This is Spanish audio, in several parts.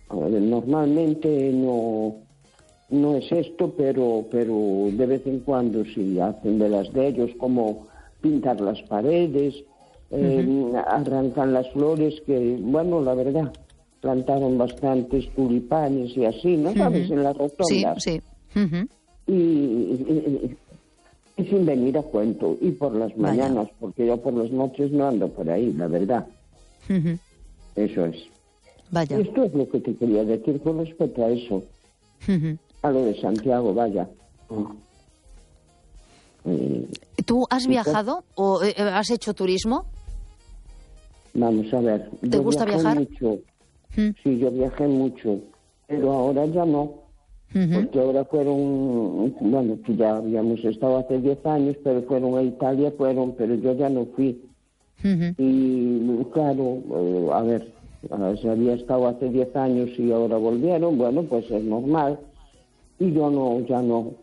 Normalmente no es esto, pero de vez en cuando sí hacen de las de ellos, como pintar las paredes, arrancan las flores, que, bueno, la verdad, plantaron bastantes tulipanes y así, ¿no sabes? En las rotondas. Sí. Y sin venir a cuento, y por las mañanas, porque yo por las noches no ando por ahí, la verdad. Eso es. Vaya. Esto es lo que te quería decir con respecto a eso. A lo de Santiago, vaya. ¿Tú has viajado o has hecho turismo? Vamos a ver. ¿Te gusta viajar? Mucho. Sí, yo viajé mucho, pero ahora ya no. Porque ahora fueron, bueno, que ya habíamos estado hace 10 años, pero fueron a Italia, pero yo ya no fui. Y claro, a ver, se había estado hace 10 años y ahora volvieron, bueno, pues es normal. Y yo ya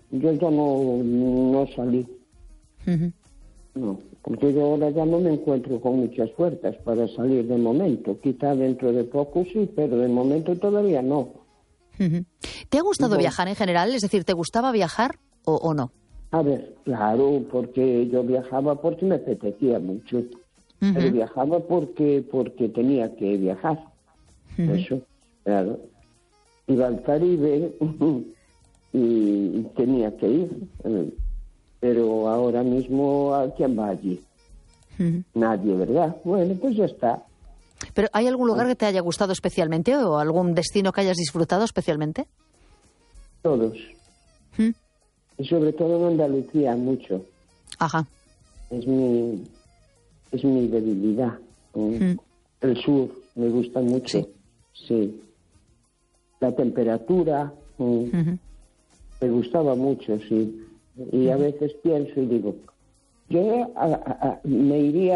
no salí. No, porque yo ahora ya no me encuentro con muchas fuerzas para salir de momento. Quizá dentro de poco sí, pero de momento todavía no. ¿Te ha gustado viajar en general? Es decir, ¿te gustaba viajar o no? A ver, claro, porque yo viajaba porque me apetecía mucho. Pero viajaba porque tenía que viajar. Eso, claro. Iba al Caribe y tenía que ir. Pero ahora mismo, ¿a quién va allí? Nadie, ¿verdad? Bueno, pues ya está. ¿Pero hay algún lugar que te haya gustado especialmente o algún destino que hayas disfrutado especialmente? Todos. Y sobre todo en Andalucía, mucho. Ajá. Es mi debilidad. El sur me gusta mucho. Sí. La temperatura me gustaba mucho, sí. Y a veces pienso y digo, yo me iría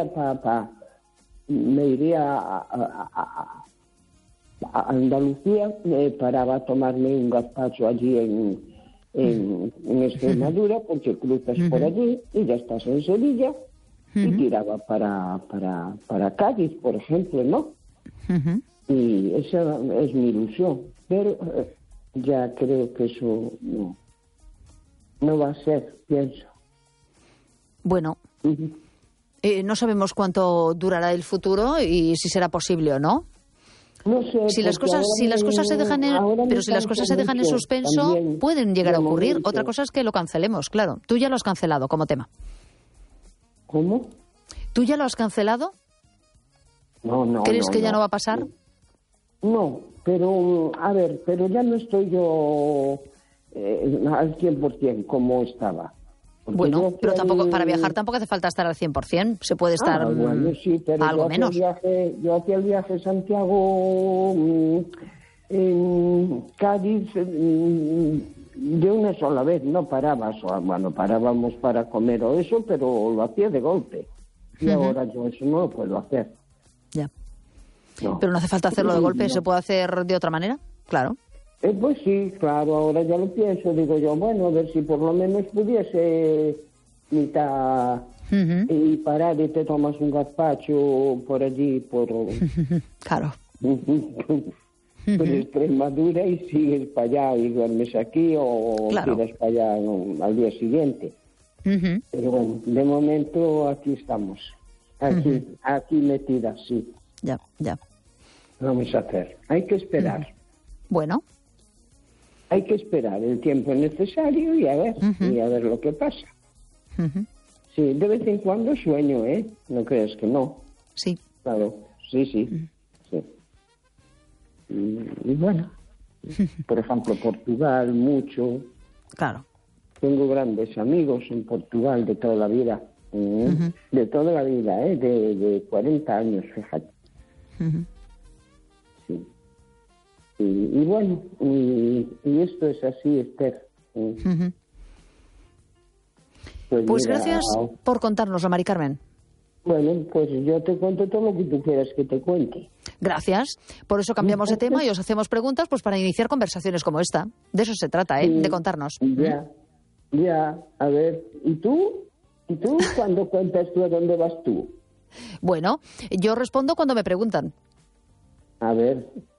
a Andalucía, paraba a tomarme un gazpacho allí en Extremadura, porque cruzas por allí y ya estás en Sevilla, y tiraba para Cádiz, por ejemplo, ¿no? Y esa es mi ilusión, pero ya creo que eso no va a ser, pienso. Bueno, no sabemos cuánto durará el futuro y si será posible o no. No sé, si las cosas se dejan en suspenso, pueden llegar a ocurrir. Momento. Otra cosa es que lo cancelemos, claro. Tú ya lo has cancelado como tema. ¿Cómo? ¿Tú ya lo has cancelado? No. ¿Crees que ya no va a pasar? No, pero a ver, pero ya no estoy yo al 100% como estaba. Porque bueno, pero tampoco para viajar tampoco hace falta estar al 100%. Se puede estar bueno, sí, pero algo menos. Yo hacía el viaje a Santiago, en Cádiz, de una sola vez. No parabas, bueno, parábamos para comer o eso, pero lo hacía de golpe. Y ahora yo eso no lo puedo hacer. Ya. No. Pero no hace falta hacerlo de golpe, ¿se puede hacer de otra manera? Claro. Pues sí, claro, ahora ya lo pienso, digo yo, bueno, a ver si por lo menos pudiese mitad y parar y te tomas un gazpacho por allí, por claro. por Extremadura y sigues para allá y duermes aquí o tiras para allá al día siguiente. Pero bueno, de momento aquí estamos, aquí metidas, sí. Ya. Vamos a hacer, hay que esperar. Bueno. Hay que esperar el tiempo necesario y a ver lo que pasa. Sí, de vez en cuando sueño, ¿eh? No creas que no. Sí. Claro, sí. Sí. Y bueno, por ejemplo, Portugal, mucho. Claro. Tengo grandes amigos en Portugal de toda la vida. De toda la vida, de 40 años, fíjate. Sí. Y bueno, y esto es así, Esther. Pues gracias por contárnoslo, Mari Carmen. Bueno, pues yo te cuento todo lo que tú quieras que te cuente. Gracias. Por eso cambiamos de tema y os hacemos preguntas pues para iniciar conversaciones como esta. De eso se trata, Sí, de contarnos. Ya. A ver, ¿y tú? ¿Cuándo cuentas tú a dónde vas tú? Bueno, yo respondo cuando me preguntan. A ver...